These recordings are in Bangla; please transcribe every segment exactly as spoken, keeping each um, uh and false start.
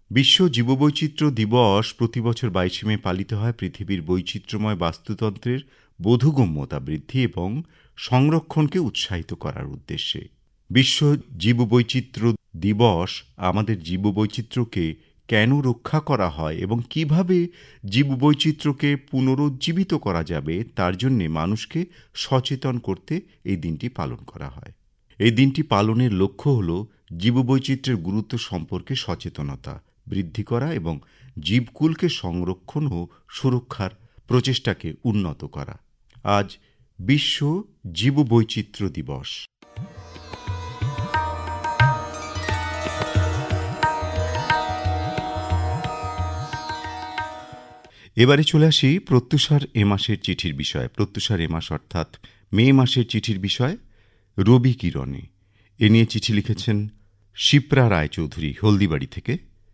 বিশ্ব জীববৈচিত্র্য দিবস প্রতি বছর বাইশে মে পালিত হয় পৃথিবীর বৈচিত্র্যময় বাস্তুতন্ত্রের বোধগম্যতা বৃদ্ধি এবং সংরক্ষণকে উৎসাহিত করার উদ্দেশ্যে। বিশ্ব জীববৈচিত্র্য দিবস আমাদের জীববৈচিত্র্যকে কেন রক্ষা করা হয় এবং কিভাবে জীববৈচিত্র্যকে পুনরুজ্জীবিত করা যাবে তার জন্য মানুষকে সচেতন করতে এই দিনটি পালন করা হয়। এই দিনটি পালনের লক্ষ্য হল জীববৈচিত্র্যের গুরুত্ব সম্পর্কে সচেতনতা বৃদ্ধি করা এবং জীবকুলকে সংরক্ষণ ও সুরক্ষার প্রচেষ্টাকে উন্নত করা। আজ বিশ্ব জীববৈচিত্র্য দিবস। এবারে চলে আসি প্রত্যুষার এ মাসের চিঠির বিষয়। প্রত্যুষার এ মাস অর্থাৎ মে মাসের চিঠির বিষয় রবি কিরণে। এ নিয়ে চিঠি লিখেছেন শিপ্রা রায়চৌধুরী হলদিবাড়ি থেকে।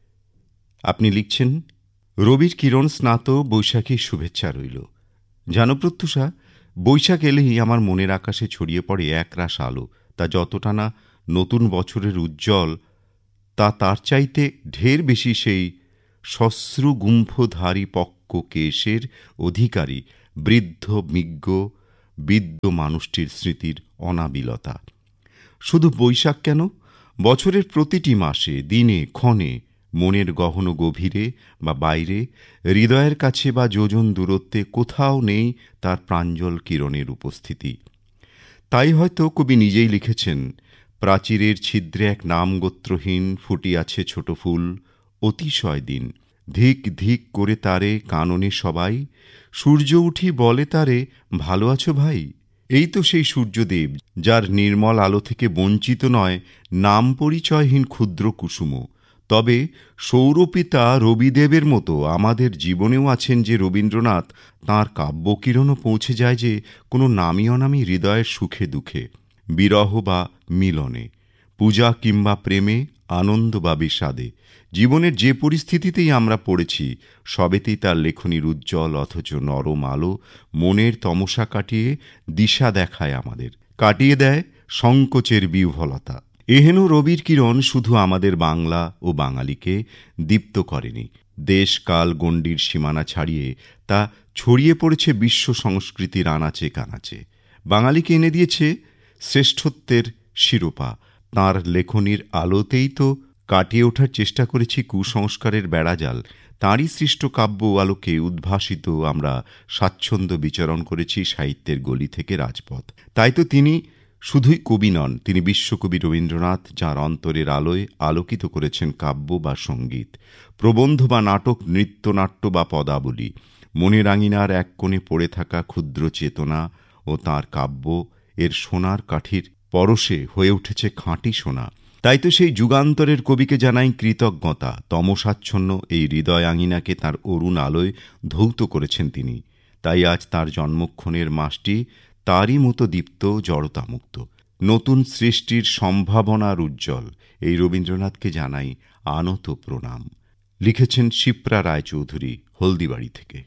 আপনি লিখছেন, রবির কিরণ স্নাত বৈশাখী শুভেচ্ছা রইল। জানো প্রত্যুষা, বৈশাখ এলেই আমার মনের আকাশে ছড়িয়ে পড়ে একরাশ আলো। তা যতটা না নতুন বছরের উজ্জ্বল, তা তার চাইতে ঢের বেশি সেই শ্মশ্রুগুম্ফধারী পক্ষ কেশের অধিকারী বৃদ্ধ বিজ্ঞ বিদ্য মানুষটির স্মৃতির অনাবিলতা। শুধু বৈশাখ কেন, বছরের প্রতিটি মাসে দিনে ক্ষণে মনের গহন গভীরে বা বাইরে, হৃদয়ের কাছে বা যোজন দূরত্বে কোথাও নেই তার প্রাঞ্জল কিরণের উপস্থিতি। তাই হয়তো কবি নিজেই লিখেছেন, প্রাচীরের ছিদ্রে এক নামগোত্রহীন ফুটিয়াছে ছোট ফুল, অতিশয় দিন ধিক ধিক করে তারে কাননে সবাই, সূর্য উঠি বলে তারে ভালো আছো ভাই। এই তো সেই সূর্যদেব, যার নির্মল আলো থেকে বঞ্চিত নয় নাম পরিচয়হীন ক্ষুদ্র কুসুম। তবে সৌরপিতা রবিদেবের মতো আমাদের জীবনেও আছেন যে রবীন্দ্রনাথ, তাঁর কাব্যকিরণও পৌঁছে যায় যে কোনো নামী অনামী হৃদয়ের সুখে দুঃখে, বিরহ বা মিলনে, পূজা কিংবা প্রেমে, আনন্দ বা বিষাদে। জীবনের যে পরিস্থিতিতেই আমরা পড়েছি, সবেতেই তার লেখনীর উজ্জ্বল অথচ নরম আলো মনের তমসা কাটিয়ে দিশা দেখায় আমাদের, কাটিয়ে দেয় সংকোচের বিহ্বলতা। এহেন রবির কিরণ শুধু আমাদের বাংলা ও বাঙালিকে দীপ্ত করেনি, দেশ কাল গণ্ডির সীমানা ছাড়িয়ে তা ছড়িয়ে পড়েছে বিশ্ব সংস্কৃতির আনাচে কানাচে। বাঙালিকে এনে দিয়েছে শ্রেষ্ঠত্বের শিরোপা। তাঁর লেখনীর আলোতেই তো কাটিয়ে ওঠার চেষ্টা করেছি কুসংস্কারের বেড়াজাল। তাঁরই সৃষ্ট কাব্য আলোকে উদ্ভাসিত আমরা স্বাচ্ছন্দ্য বিচরণ করেছি সাহিত্যের গলি থেকে রাজপথ। তাই তো তিনি শুধুই কবি নন, তিনি বিশ্বকবি রবীন্দ্রনাথ, যাঁর অন্তরের আলোয় আলোকিত করেছেন কাব্য বা সঙ্গীত, প্রবন্ধ বা নাটক, নৃত্যনাট্য বা পদাবলী। মনের আঙিনার এক কোণে পড়ে থাকা ক্ষুদ্র চেতনা ও তাঁর কাব্য এর সোনার কাঠির পরশে হয়ে উঠেছে খাঁটি সোনা। তাই তো সেই যুগান্তরের কবিকে জানাই কৃতজ্ঞতা। তমসাচ্ছন্ন এই হৃদয় আঙিনাকে তাঁর অরুণ আলোয় ধৌত করেছেন তিনি। তাই আজ তাঁর জন্মক্ষণের মাসটি তারই মতো দীপ্ত, জড়তামুক্ত, নতুন সৃষ্টির সম্ভাবনার উজ্জ্বল। এই রবীন্দ্রনাথকে জানাই আনত প্রণাম। লিখেছেন শিপ্রা রায়চৌধুরী হলদিবাড়ি থেকে।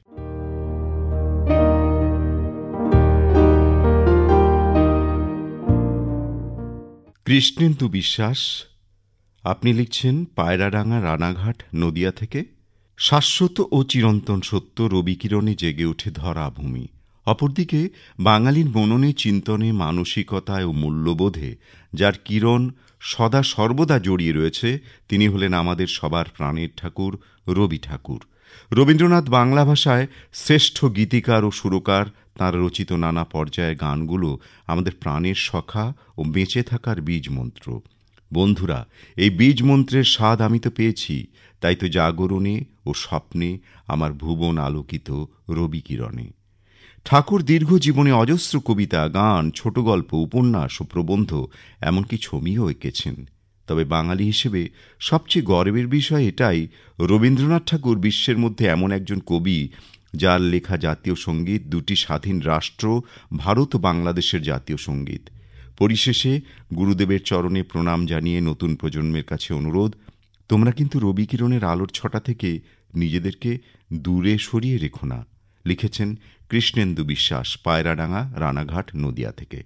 কৃষ্ণেন্দু বিশ্বাস, আপনি লিখছেন পায়রাডাঙ্গা রানাঘাট নদিয়া থেকে। শাশ্বত ও চিরন্তন সত্য রবিকিরণে জেগে ওঠে ধরা ভূমি। অপরদিকে বাঙালির মননে, চিন্তনে, মানসিকতায় ও মূল্যবোধে যার কিরণ সদা সর্বদা জড়িয়ে রয়েছে, তিনি হলেন আমাদের সবার প্রাণের ঠাকুর রবি ঠাকুর। রবীন্দ্রনাথ বাংলা ভাষায় শ্রেষ্ঠ গীতিকার ও সুরকার। তাঁর রচিত নানা পর্যায়ের গানগুলো আমাদের প্রাণের সখা ও বেঁচে থাকার বীজ মন্ত্র। বন্ধুরা, এই বীজ মন্ত্রের স্বাদ আমি তো পেয়েছি, তাই তো জাগরণে ও স্বপ্নে আমার ভুবন আলোকিত রবি কিরণে। ঠাকুর দীর্ঘ জীবনে অজস্র কবিতা, গান, ছোট গল্প, উপন্যাস ও প্রবন্ধ, এমনকি ছবিও এঁকেছেন। তবে বাঙালি হিসেবে সবচেয়ে গর্বের বিষয় এটাই, রবীন্দ্রনাথ ঠাকুর বিশ্বের মধ্যে এমন একজন কবি যার লেখা জাতীয় সঙ্গীত দুটি স্বাধীন রাষ্ট্র, ভারত ও বাংলাদেশের জাতীয় সঙ্গীত। পরিশেষে গুরুদেবের চরণে প্রণাম জানিয়ে নতুন প্রজন্মের কাছে অনুরোধ, তোমরা কিন্তু রবি কিরণের আলোর ছটা থেকে নিজেদেরকে দূরে সরিয়ে রেখো না। লিখেছেন কৃষ্ণেন্দু বিশ্বাস, পায়রাডাঙ্গা রানাঘাট নদিয়া থেকে।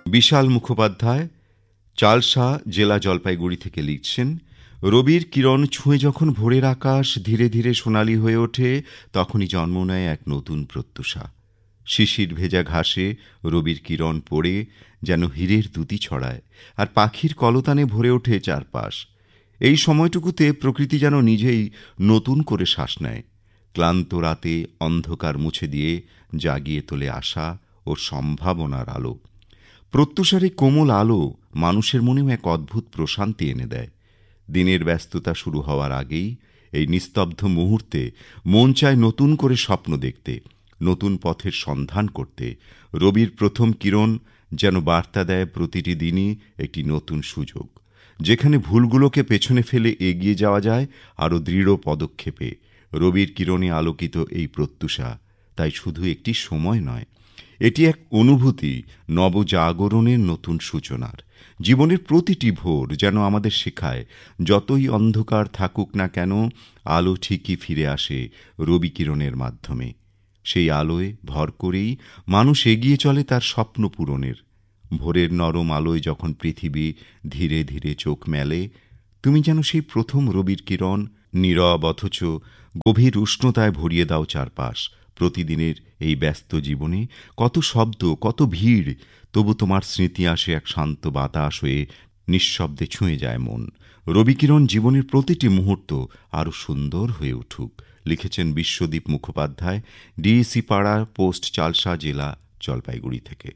বিশাল মুখোপাধ্যায় চালসা, জেলা জলপাইগুড়ি থেকে লিখছেন, রবির কিরণ ছুঁয়ে যখন ভোরের আকাশ ধীরে ধীরে সোনালি হয়ে ওঠে, তখনই জন্ম নেয় এক নতুন প্রত্যুষা। শিশির ভেজা ঘাসে রবির কিরণ পড়ে যেন হীরের দ্যুতি ছড়ায়, আর পাখির কলতানে ভরে ওঠে চারপাশ। এই সময়টুকুতে প্রকৃতি যেন নিজেই নতুন করে শ্বাস নেয়। ক্লান্ত রাতে অন্ধকার মুছে দিয়ে জাগিয়ে তোলে আশা ও সম্ভাবনার আলো। প্রত্যুষার এই কোমল আলো মানুষের মনেও এক অদ্ভুত প্রশান্তি এনে দেয়। দিনের ব্যস্ততা শুরু হওয়ার আগেই এই নিস্তব্ধ মুহূর্তে মন চায় নতুন করে স্বপ্ন দেখতে, নতুন পথের সন্ধান করতে। রবির প্রথম কিরণ যেন বার্তা দেয় প্রতিটি দিনই একটি নতুন সুযোগ, যেখানে ভুলগুলোকে পেছনে ফেলে এগিয়ে যাওয়া যায় আরও দৃঢ় পদক্ষেপে। রবির কিরণে আলোকিত এই প্রত্যুষা তাই শুধু একটি সময় নয়, এটি এক অনুভূতি, নবজাগরণের নতুন সূচনার। জীবনের প্রতিটি ভোর যেন আমাদের শেখায়, যতই অন্ধকার থাকুক না কেন, আলো ঠিকই ফিরে আসে রবি কিরণের মাধ্যমে। সেই আলোয় ভর করেই মানুষ এগিয়ে চলে তার স্বপ্ন পূরণের। ভোরের নরম আলোয় যখন পৃথিবী ধীরে ধীরে চোখ মেলে, তুমি যেন সেই প্রথম রবির কিরণ, নীরব অথচ গভীর উষ্ণতায় ভরিয়ে দাও চারপাশ। প্রতিদিনের এই ব্যস্ত জীবনে কত শব্দ, কত ভিড়, তবু তোমার স্মৃতি আসে এক শান্ত বাতাস হয়ে, নিঃশব্দে ছুঁয়ে যায় মন। রবিকিরণ জীবনের প্রতিটি মুহূর্ত আরও সুন্দর হয়ে উঠুক, লিখেছেন বিশ্বদীপ মুখোপাধ্যায়, ডিএসি পাড়া পোস্ট, চালসা, জেলা জলপাইগুড়ি থেকে।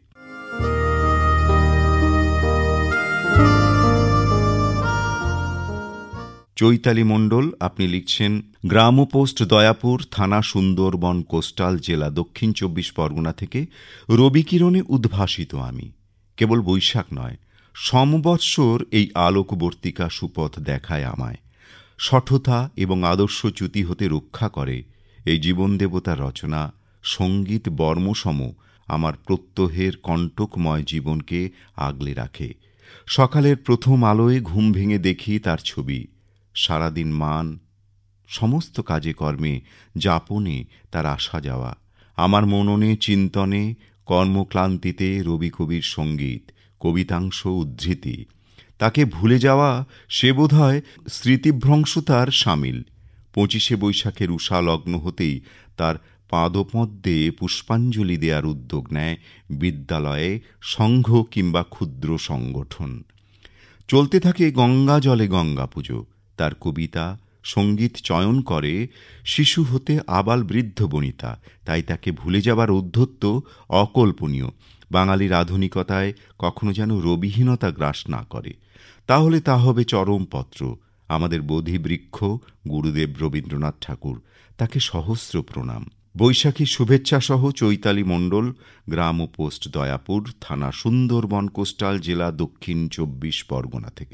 চৈতালি মণ্ডল, আপনি লিখছেন, গ্রাম পোস্ট, দয়াপুর থানা, সুন্দরবন কোস্টাল জেলা, দক্ষিণ চব্বিশ পরগনা থেকে। রবিকিরণে উদ্ভাসিত আমি। কেবল বৈশাখ নয়, সমবৎসর এই আলোকবর্তিকা সুপথ দেখায় আমায়। সঠতা এবং আদর্শচ্যুতি হতে রক্ষা করে এই জীবন দেবতার রচনা। সঙ্গীত বর্মসম আমার প্রত্যহের কণ্টকময় জীবনকে আগলে রাখে। সকালের প্রথম আলোয় ঘুম ভেঙে দেখি তার ছবি। সারাদিন মান, সমস্ত কাজে কর্মে, যাপনে তার আসা যাওয়া। আমার মননে, চিন্তনে, কর্মক্লান্তিতে রবি কবির সঙ্গীত, কবিতাংশ, উদ্ধৃতি। তাকে ভুলে যাওয়া সে বোধহয় স্মৃতিভ্রংশতার সামিল। পঁচিশে বৈশাখের উষা লগ্ন হতেই তার পাদপদ্মে পুষ্পাঞ্জলি দেওয়ার উদ্যোগ নেয় বিদ্যালয়ে, সংঘ কিংবা ক্ষুদ্র সংগঠন। চলতে থাকে গঙ্গা জলে গঙ্গা পুজো। তার কবিতা, সঙ্গীত চয়ন করে শিশু হতে আবাল বৃদ্ধ বনিতা। তাই তাকে ভুলে যাবার ঔদ্ধত্য অকল্পনীয়। বাঙালির আধুনিকতায় কখনো যেন রবিহীনতা গ্রাস না করে, তাহলে তা হবে চরমপত্র। আমাদের বোধিবৃক্ষ গুরুদেব রবীন্দ্রনাথ ঠাকুর, তাকে সহস্র প্রণাম। বৈশাখী শুভেচ্ছা সহ চৈতালি মণ্ডল, গ্রাম ও পোস্ট, দয়াপুর থানা, সুন্দরবন কোস্টাল জেলা, দক্ষিণ চব্বিশ পরগনা থেকে।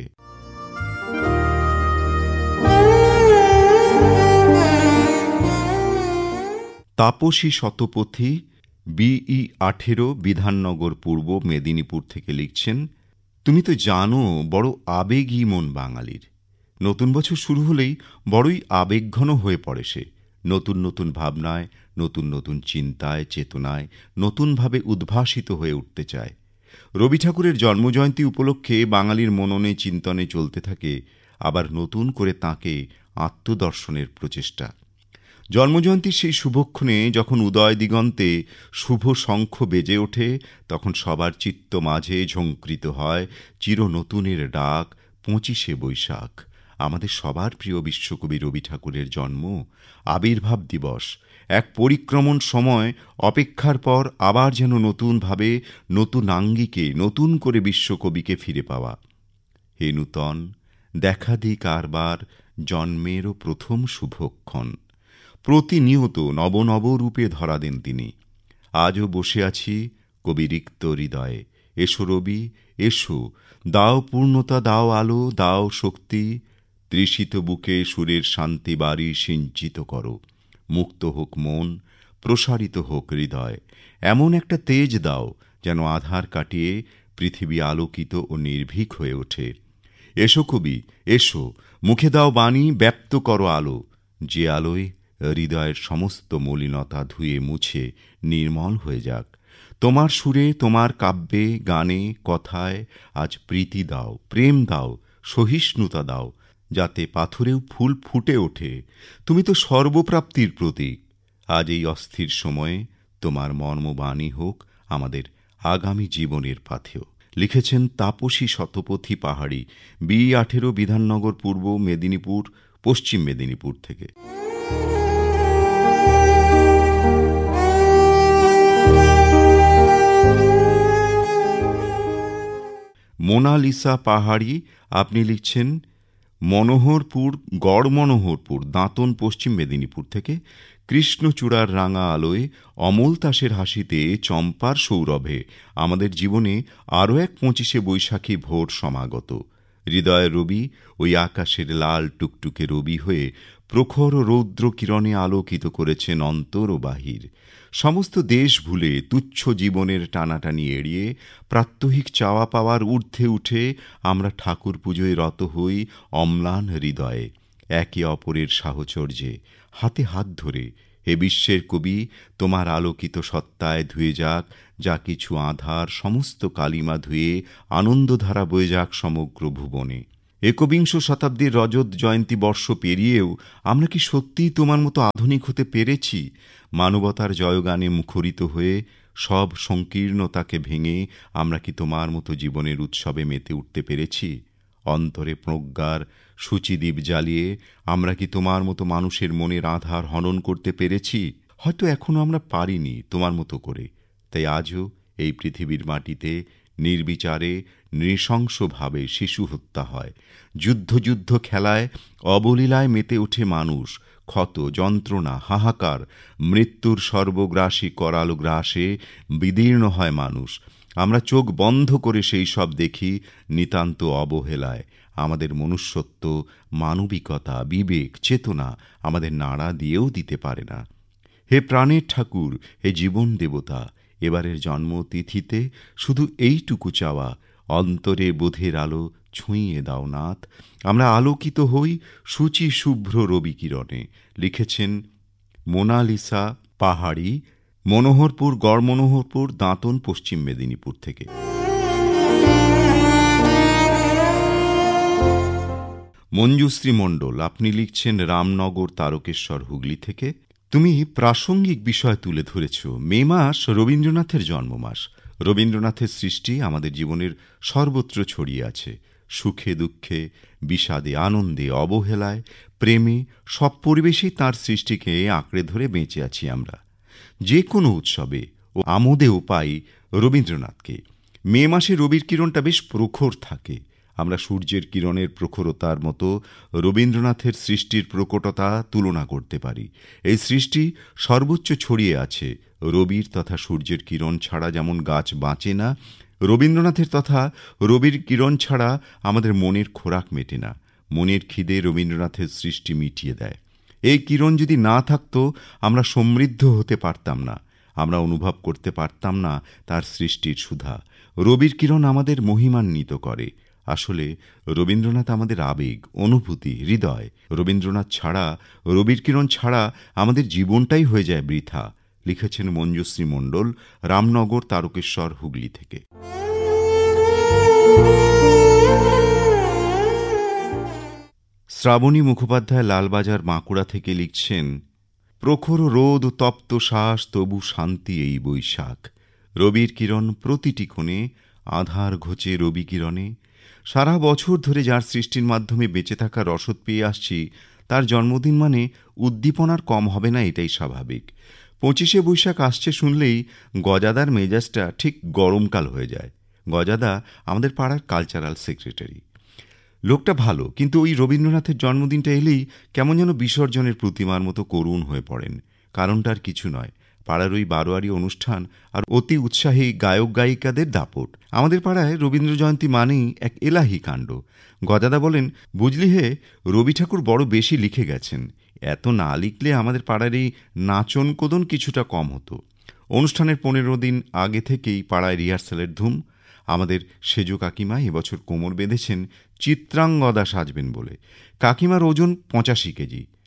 তাপসী শতপথী, বিই আঠেরো, বিধাননগর পূর্ব, মেদিনীপুর থেকে লিখছেন, তুমি তো জানো বড় আবেগী মন বাঙালির। নতুন বছর শুরু হলেই বড়ই আবেগঘন হয়ে পড়ে সে। নতুন নতুন ভাবনায়, নতুন নতুন চিন্তায়, চেতনায় নতুনভাবে উদ্ভাসিত হয়ে উঠতে চায়। রবি ঠাকুরের জন্মজয়ন্তী উপলক্ষে বাঙালির মননে, চিন্তনে চলতে থাকে আবার নতুন করে তাঁকে আত্মদর্শনের প্রচেষ্টা। জন্মজয়ন্তীর সেই শুভক্ষণে যখন উদয় দিগন্তে শুভ শঙ্খ বেজে ওঠে, তখন সবার চিত্ত মাঝে ঝঙ্কৃত হয় চির নতুনের ডাক, পঁচিশে বৈশাখ। আমাদের সবার প্রিয় বিশ্বকবি রবি ঠাকুরের জন্ম, আবির্ভাব দিবস, এক পরিক্রমণ সময়, অপেক্ষার পর আবার যেন নতুনভাবে, নতুন আঙ্গিকে, নতুন করে বিশ্বকবিকে ফিরে পাওয়া। হে নূতন, দেখা দিক কারবার জন্মেরও প্রথম শুভক্ষণ। প্রতিনিয়ত নব নব রূপে ধরা দেন তিনি। আজও বসে আছি কবি রিক্ত হৃদয়ে। এসো রবি, এসো, দাও পূর্ণতা, দাও আলো, দাও শক্তি। তৃষিত বুকে সুরের শান্তি বাড়ি সিঞ্চিত করো। মুক্ত হোক মন, প্রসারিত হোক হৃদয়। এমন একটা তেজ দাও যেন আধার কাটিয়ে পৃথিবী আলোকিত ও নির্ভীক হয়ে ওঠে। এসো কবি, এসো, মুখে দাও বাণী, ব্যপ্ত করো আলো, যে আলোয় হৃদয়ের সমস্ত মলিনতা ধুয়ে মুছে নির্মল হয়ে যাক। তোমার সুরে, তোমার কাব্যে, গানে, কথায় আজ প্রীতি দাও, প্রেম দাও, সহিষ্ণুতা দাও, যাতে পাথরেও ফুল ফুটে ওঠে। তুমি তো সর্বপ্রাপ্তির প্রতীক। আজ এই অস্থির সময়ে তোমার মর্মবাণী হোক আমাদের আগামী জীবনের পাথেয়। লিখেছেন তাপসী শতপথী পাহাড়ি, বি আঠেরো, বিধাননগর, পূর্ব মেদিনীপুর, পশ্চিম মেদিনীপুর থেকে। মোনালিসা পাহাড়ি, আপনি লিখছেন মনোহরপুর, গড় মনোহরপুর, দাঁতন, পশ্চিম মেদিনীপুর থেকে। কৃষ্ণচূড়ার রাঙা আলোয়, অমল তাসের হাসিতে, চম্পার সৌরভে আমাদের জীবনে আরও এক পঁচিশে বৈশাখী ভোর সমাগত। হৃদয় রবি ওই আকাশের লাল টুকটুকে রবি হয়ে প্রখর রৌদ্র কিরণে আলোকিত করেছেন অন্তর ও বাহির। সমস্ত দেশ ভুলে, তুচ্ছ জীবনের টানাটানি এড়িয়ে, প্রাত্যহিক চাওয়া পাওয়ার ঊর্ধ্বে উঠে আমরা ঠাকুর পুজোয় রত হই অম্লান হৃদয়ে, একে অপরের সাহচর্যে, হাতে হাত ধরে। হে বিশ্বের কবি, তোমার আলোকিত সত্তায় ধুয়ে যাক যা কিছু আধার, সমস্ত কালিমা ধুয়ে আনন্দধারা বয়ে যাক সমগ্র ভুবনে। একবিংশ শতাব্দীর রজত জয়ন্তী বর্ষ পেরিয়েও আমরা কি সত্যিই তোমার মতো আধুনিক হতে পেরেছি? মানবতার জয়গানে মুখরিত হয়ে সব সংকীর্ণতাকে ভেঙে আমরা কি তোমার মতো জীবনের উৎসবে মেতে উঠতে পেরেছি? অন্তরে প্রজ্ঞার সূচিদীপ জ্বালিয়ে আমরা কি তোমার মতো মানুষের মনের আধার হনন করতে পেরেছি? হয়তো এখনো আমরা পারিনি তোমার মতো করে। তাই আজও এই পৃথিবীর মাটিতে নির্বিচারে, নৃশংসভাবে শিশু হত্যা হয়। যুদ্ধ যুদ্ধ খেলায়, অবলীলায় মেতে ওঠে মানুষ। ক্ষত, যন্ত্রণা, হাহাকার, মৃত্যুর সর্বগ্রাসী করাল গ্রাসে বিদীর্ণ হয় মানুষ। আমরা চোখ বন্ধ করে সেই সব দেখি নিতান্ত অবহেলায়। আমাদের মনুষ্যত্ব, মানবিকতা, বিবেক, চেতনা আমাদের নাড়া দিয়েও দিতে পারে না। হে প্রাণের ঠাকুর, হে জীবন দেবতা, এবারের জন্মতিথিতে শুধু এইটুকু চাওয়া, অন্তরে বোধের আলো ছুঁইয়ে দাও নাথ। আমরা আলোকিত হই সূচি শুভ্র রবি কিরণে। লিখেছেন মোনালিসা পাহাড়ি, মনোহরপুর, গড় মনোহরপুর, দাঁতন, পশ্চিম মেদিনীপুর থেকে। মঞ্জুশ্রী মণ্ডল, আপনি লিখছেন রামনগর, তারকেশ্বর, হুগলি থেকে। তুমি প্রাসঙ্গিক বিষয় তুলে ধরেছ। মে মাস রবীন্দ্রনাথের জন্মমাস। রবীন্দ্রনাথের সৃষ্টি আমাদের জীবনের সর্বত্র ছড়িয়ে আছে। সুখে দুঃখে, বিষাদে আনন্দে, অবহেলায় প্রেমে, সব পরিবেশেই তাঁর সৃষ্টিকে আঁকড়ে ধরে বেঁচে আছি আমরা। যে কোনো উৎসবে ও আমোদেও পাই রবীন্দ্রনাথকে। মে মাসে রবির কিরণটা বেশ প্রখর থাকে। আমরা সূর্যের কিরণের প্রখরতার মতো রবীন্দ্রনাথের সৃষ্টির প্রকটতা তুলনা করতে পারি। এই সৃষ্টি সর্বোচ্চ ছড়িয়ে আছে। রবির তথা সূর্যের কিরণ ছাড়া যেমন গাছ বাঁচে না, রবীন্দ্রনাথের তথা রবির কিরণ ছাড়া আমাদের মনের খোরাক মেটে না। মনের খিদে রবীন্দ্রনাথের সৃষ্টি মিটিয়ে দেয়। এই কিরণ যদি না থাকতো আমরা সমৃদ্ধ হতে পারতাম না, আমরা অনুভব করতে পারতাম না তার সৃষ্টির সুধা। রবির কিরণ আমাদের মহিমান্বিত করে। আসলে রবীন্দ্রনাথ আমাদের আবেগ, অনুভূতি, হৃদয়। রবীন্দ্রনাথ ছাড়া, রবির কিরণ ছাড়া আমাদের জীবনটাই হয়ে যায় বৃথা। লিখেছেন মঞ্জুশ্রী মণ্ডল, রামনগর, তারকেশ্বর, হুগলি থেকে। শ্রাবণী মুখোপাধ্যায়, লালবাজার, বাঁকুড়া থেকে লিখছেন প্রখর রোদ, তপ্ত শ্বাস, তবু শান্তি এই বৈশাখ। রবির কিরণ প্রতিটি কোণে, আধার ঘোচে রবি কিরণে। সারা বছর ধরে যার সৃষ্টির মাধ্যমে বেঁচে থাকার রসদ পেয়ে আসছি, তার জন্মদিন মানে উদ্দীপনার কম হবে না, এটাই স্বাভাবিক। পঁচিশে বৈশাখ আসছে শুনলেই গজাদার মেজাজটা ঠিক গরমকাল হয়ে যায়। গজাদা আমাদের পাড়ার কালচারাল সেক্রেটারি। লোকটা ভালো, কিন্তু ওই রবীন্দ্রনাথের জন্মদিনটা এলেই কেমন যেন বিসর্জনের প্রতিমার মতো করুণ হয়ে পড়েন। কারণটা আর কিছু নয়, পাড়ার ওই বারোয়ারি অনুষ্ঠান আর অতি উৎসাহী গায়ক গায়িকাদের দাপট। আমাদের পাড়ায় রবীন্দ্র জয়ন্তী মানেই এক এলাহি কাণ্ড। গজাদা বলেন, বুঝলি হে, রবি ঠাকুর বড় বেশি লিখে গেছেন। এত না লিখলে আমাদের পাড়ার এই নাচন কোদন কিছুটা কম হতো। অনুষ্ঠানের পনেরো দিন আগে থেকেই পাড়ায় রিহার্সালের ধুম। আমাদের সেজ কাকিমা এবছর কোমর বেঁধেছেন চিত্রাঙ্গদা সাজবেন বলে। কাকিমার ওজন পঁচাশি কেজি।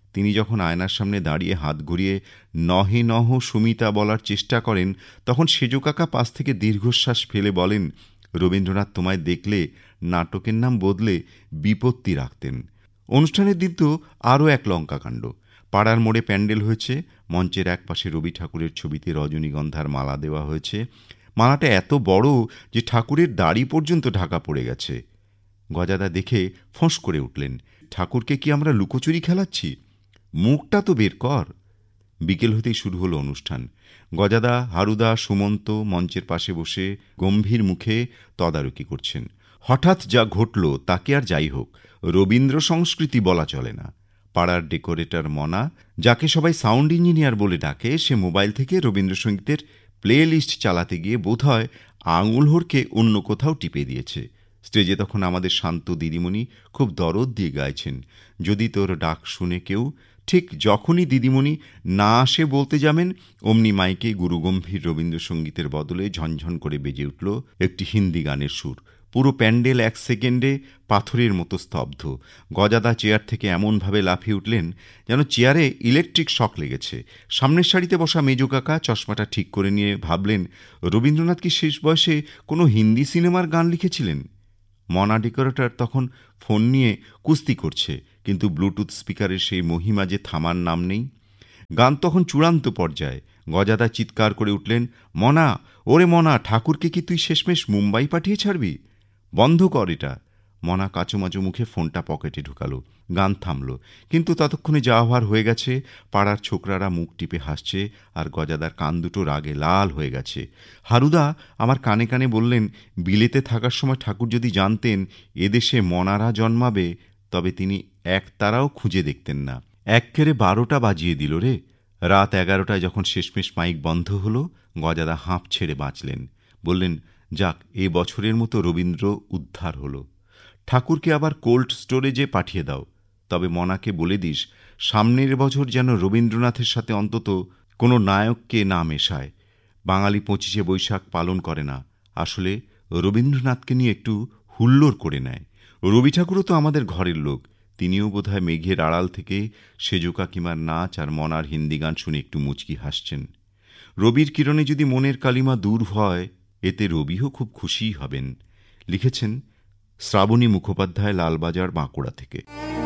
তিনি যখন আয়নার সামনে দাঁড়িয়ে হাত ঘুরিয়ে নহে নহ সুমিতা বলার চেষ্টা করেন, তখন সেজ কাকা পাশ থেকে দীর্ঘশ্বাস ফেলে বলেন, রবীন্দ্রনাথ তোমায় দেখলে নাটকের নাম বদলে বিপত্তি রাখতেন। অনুষ্ঠানের দিন তো আরও এক লঙ্কাকাণ্ড। পাড়ার মোড়ে প্যান্ডেল হয়েছে, মঞ্চের এক পাশে রবি ঠাকুরের ছবিতে রজনীগন্ধার মালা দেওয়া হয়েছে। মালাটা এত বড় যে ঠাকুরের দাড়ি পর্যন্ত ঢাকা পড়ে গেছে। গজাদা দেখে ফোঁস করে উঠলেন, ঠাকুরকে কি আমরা লুকোচুরি খেলাচ্ছি? মুখটা তো বের কর। বিকেল হতেই শুরু হলো অনুষ্ঠান। গজাদা, হারুদা, সুমন্ত মঞ্চের পাশে বসে গম্ভীর মুখে তদারকি করছেন। হঠাৎ যা ঘটল তাকে আর যাই হোক রবীন্দ্র সংস্কৃতি বলা চলে না। পাড়ার ডেকোরেটর মনা, যাকে সবাই সাউন্ড ইঞ্জিনিয়ার বলে ডাকে, সে মোবাইল থেকে রবীন্দ্রসঙ্গীতের প্লে লিস্ট চালাতে গিয়ে বোধহয় আঙুল হড়কে অন্য কোথাও টিপে দিয়েছে। স্টেজে তখন আমাদের শান্ত দিদিমণি খুব দরদ দিয়ে গাইছেন, যদি তোর ডাক শুনে কেউ। ঠিক যখনই দিদিমণি না আসে বলতে যাবেন, অমনি মাইকে গুরুগম্ভীর রবীন্দ্রসঙ্গীতের বদলে ঝনঝন করে বেজে উঠল একটি হিন্দি গানের সুর। পুরো প্যান্ডেল এক সেকেন্ডে পাথরের মতো স্তব্ধ। গজাদা চেয়ার থেকে এমনভাবে লাফিয়ে উঠলেন যেন চেয়ারে ইলেকট্রিক শক লেগেছে। সামনের সারিতে বসা মেজো কাকা চশমাটা ঠিক করে নিয়ে ভাবলেন, রবীন্দ্রনাথ কি শেষ বয়সে কোনো হিন্দি সিনেমার গান লিখেছিলেন? মনা ডেকোরেটর তখন ফোন নিয়ে কুস্তি করছে, কিন্তু ব্লুটুথ স্পিকারের সেই মহিমা যে থামার নাম নেই। গান তখন চূড়ান্ত পর্যায়ে। গজাদা চিৎকার করে উঠলেন, মনা, ওরে মনা, ঠাকুরকে কি তুই শেষমেশ মুম্বাই পাঠিয়ে ছাড়বি? বন্ধ কর এটা। মনা কাচুমাচু মুখে ফোনটা পকেটে ঢুকালো। গান থামল, কিন্তু ততক্ষণে যা হওয়ার হয়ে গেছে। পাড়ার ছোকরারা মুখ টিপে হাসছে, আর গজাদার কান দুটো রাগে লাল হয়ে গেছে। হারুদা আমার কানে কানে বললেন, বিলেতে থাকার সময় ঠাকুর যদি জানতেন এদেশে মনারা জন্মাবে, তবে তিনি এক তারাও খুঁজে দেখতেন না। এক্কেরে বারোটা বাজিয়ে দিল রে। রাত এগারোটায় যখন শেষমেশ মাইক বন্ধ হলো, গজাদা হাঁপ ছেড়ে বাঁচলেন। বললেন, যাক, এ বছরের মতো রবীন্দ্র উদ্ধার হলো। ঠাকুরকে আবার কোল্ড স্টোরেজে পাঠিয়ে দাও। তবে মনাকে বলে দিস, সামনের বছর যেন রবীন্দ্রনাথের সাথে অন্তত কোনো নায়ককে না মেশায়। বাঙালি পঁচিশে বৈশাখ পালন করে না, আসলে রবীন্দ্রনাথকে নিয়ে একটু হুল্লোড় করে নেয়। রবি ঠাকুরও তো আমাদের ঘরের লোক, তিনিও বোধহয় মেঘের আড়াল থেকে সেজ কাকিমার নাচ আর মনার হিন্দি গান শুনে একটু মুচকি হাসছেন। রবির কিরণে যদি মনের কালিমা দূর হয়, এতে রবিও খুব খুশিই হবেন। লিখেছেন শ্রাবণী মুখোপাধ্যায়, লালবাজার, বাঁকুড়া থেকে।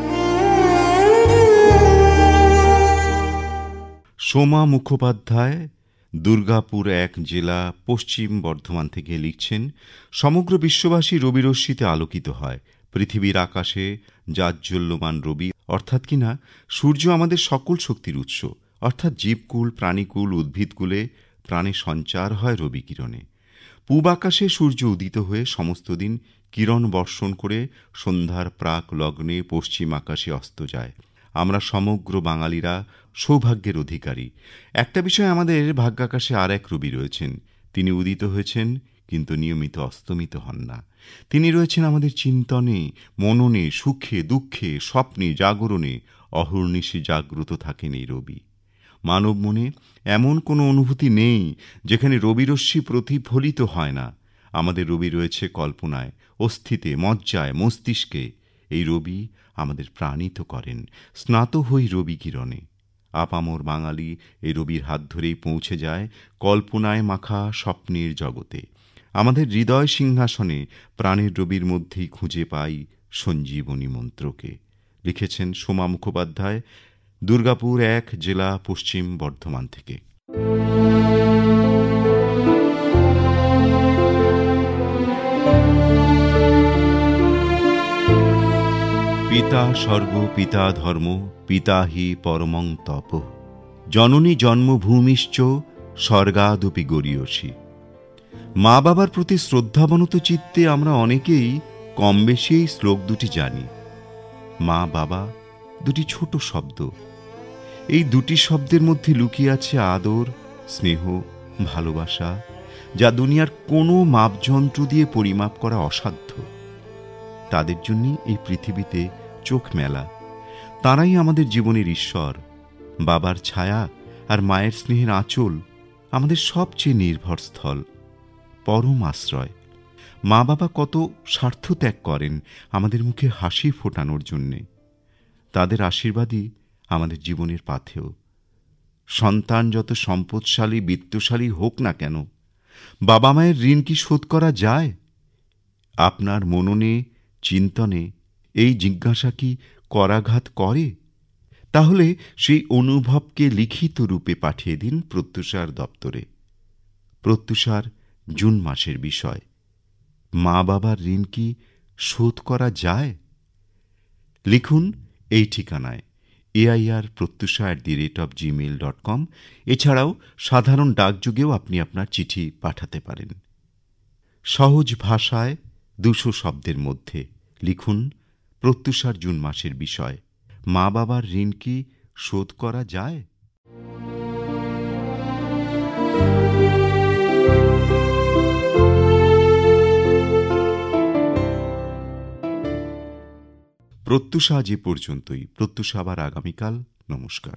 সোমা মুখোপাধ্যায় দুর্গাপুর এক জেলা, পশ্চিম বর্ধমান থেকে লিখছেন, সমগ্র বিশ্ববাসী রবিরশ্মিতে আলোকিত হয়। পৃথিবীর আকাশে জাজ্জল্যমান রবি, অর্থাৎ কিনা সূর্য আমাদের সকল শক্তির উৎস, অর্থাৎ জীবকুল, প্রাণীকুল, উদ্ভিদকুলে প্রাণে সঞ্চার হয় রবি কিরণে। পূব আকাশে সূর্য উদিত হয়ে সমস্ত দিন কিরণ বর্ষণ করে সন্ধ্যার প্রাক লগ্নে পশ্চিম আকাশে অস্ত যায়। আমরা সমগ্র বাঙালিরা সৌভাগ্যের অধিকারী। একটা বিষয়, আমাদের ভাগ্যাকাশে আর এক রবি রয়েছেন। তিনি উদিত হয়েছেন, কিন্তু নিয়মিত অস্তমিত হন না। তিনি রয়েছেন আমাদের চিন্তনে, মননে, সুখে, দুঃখে, স্বপ্নে, জাগরণে। অহর্নিশি জাগ্রত থাকেন এই রবি। মানব মনে এমন কোনো অনুভূতি নেই যেখানে রবিরশ্মি প্রতিফলিত হয় না। আমাদের রবি রয়েছে কল্পনায়, অস্থিতে, মজ্জায়, মস্তিষ্কে। এই রবি আমাদের প্রাণিত করেন। স্নাত হই রবি কিরণে। আপামর বাঙালি এই রবির হাত ধরেই পৌঁছে যায় কল্পনায় মাখা স্বপ্নের জগতে। আমাদের হৃদয় সিংহাসনে প্রাণের রবির মধ্যেই খুঁজে পাই সঞ্জীবনী মন্ত্রকে। লিখেছেন সোমা মুখোপাধ্যায়, দুর্গাপুর এক জেলা, পশ্চিম বর্ধমান থেকে। পিতা স্বর্গ, পিতা ধর্ম, পিতা হি পরমং তপ, জননী জন্মভূমিশ্চ স্বর্গাদপি গরীয়সী। মা বাবার প্রতি শ্রদ্ধাবনত চিত্তে আমরা অনেকেই কম বেশি এই শ্লোক দুটি জানি। মা বাবা দুটি ছোট শব্দ। এই দুটি শব্দের মধ্যে লুকিয়ে আছে আদর, স্নেহ, ভালোবাসা, যা দুনিয়ার কোনো মাপযন্ত্র দিয়ে পরিমাপ করা অসাধ্য। তাদের জন্যই এই পৃথিবীতে চোখ মেলা। তারাই আমাদের জীবনের ঈশ্বর। বাবার ছায়া আর মায়ের স্নেহের আঁচল আমাদের সবচেয়ে নির্ভরস্থল, পরম আশ্রয়। মা বাবা কত স্বার্থ ত্যাগ করেন আমাদের মুখে হাসি ফোটানোর জন্যে। তাদের আশীর্বাদই আমাদের জীবনের পাথেয়। সন্তান যত সম্পদশালী বিত্তশালী হোক না কেন, বাবা মায়ের ঋণ কি শোধ করা যায়? আপনার মননে চিন্তনে এই জিজ্ঞাসা কি করাঘাত করে? তাহলে সেই অনুভবকে লিখিত রূপে পাঠিয়ে দিন প্রত্যুষার দপ্তরে। প্রত্যুষার জুন মাসের বিষয়, মা বাবার ঋণ কি শোধ করা যায়? লিখুন এই ঠিকানায় AIR Pratyusha at the rate of Gmail dot com. এছাড়াও সাধারণ ডাকযোগেও আপনি আপনার চিঠি পাঠাতে পারেন। সহজ ভাষায় দুশো শব্দের মধ্যে লিখুন প্রত্যুষার জুন মাসের বিষয়, মা বাবার ঋণ কি শোধ করা যায়? প্রত্যুষা আজ এ পর্যন্তই। প্রত্যুষা আবার আগামীকাল। নমস্কার।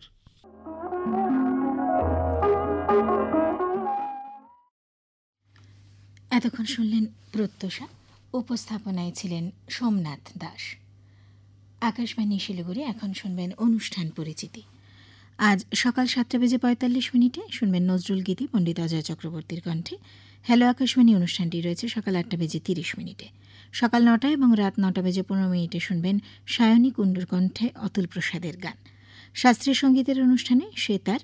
এতক্ষণ শুনলেন প্রত্যুষা, উপস্থাপনায় ছিলেন সোমনাথ দাস। আকাশবাণী শিলিগুড়ি। এখন শুনবেন অনুষ্ঠান পরিচিতি। আজ সকাল সাতটা বেজে পঁয়তাল্লিশ মিনিটে শুনবেন নজরুল গীতি পণ্ডিত অজয় চক্রবর্তীর কণ্ঠে। হ্যালো আকাশবাণী অনুষ্ঠানটি রয়েছে সকাল আটটা বেজে তিরিশ মিনিটে। সকাল নটা এবং রাত নটা বেজে পনেরো মিনিটে শুনবেন সায়নী কুণ্ডুর কণ্ঠে অতুল প্রসাদের গান। শাস্ত্রীয় সঙ্গীতের অনুষ্ঠানে সে তার